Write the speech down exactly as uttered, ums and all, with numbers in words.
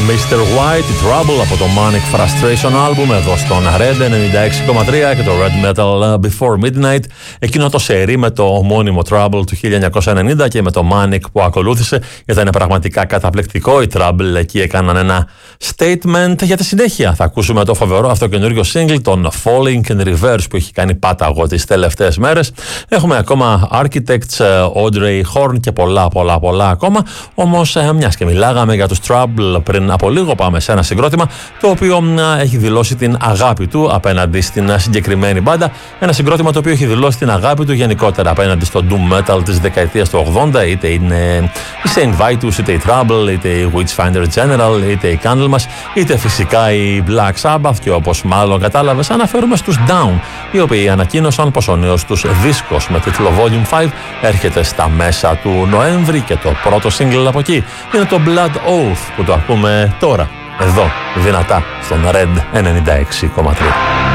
μίστερ White, Trouble από το Manic Frustration Album εδώ στον Red ενενήντα έξι κόμμα τρία και το Red Metal Before Midnight, εκείνο το σερί με το ομώνυμο Trouble του χίλια εννιακόσια ενενήντα και με το Manic που ακολούθησε, ήταν πραγματικά καταπληκτικό. Οι Trouble εκεί έκαναν ένα statement για τη συνέχεια. Θα ακούσουμε το φοβερό αυτό καινούργιο single, τον Falling in Reverse, που έχει κάνει πάταγο τις τελευταίες μέρες. Έχουμε ακόμα Architects, Audrey Horn και πολλά πολλά πολλά ακόμα. Όμως μιας και μιλάγαμε για τους Trouble πριν από λίγο, πάμε σε ένα συγκρότημα το οποίο έχει δηλώσει την αγάπη του απέναντι στην συγκεκριμένη μπάντα. Ένα συγκρότημα το οποίο έχει δηλώσει την αγάπη του γενικότερα απέναντι στο Doom Metal της δεκαετίας του ογδόντα, είτε είναι η Saint Vitus, είτε η Trouble, είτε η Witchfinder General, είτε η Candlemas, είτε φυσικά η Black Sabbath, και όπως μάλλον κατάλαβες αναφέρουμε στους Down, οι οποίοι ανακοίνωσαν πως ο νέος τους δίσκος με τίτλο Volume πέντε έρχεται στα μέσα του Νοέμβρη και το πρώτο single από εκεί είναι το Blood Oath που το ακούμε τώρα εδώ δυνατά στον Red ενενήντα έξι κόμμα τρία.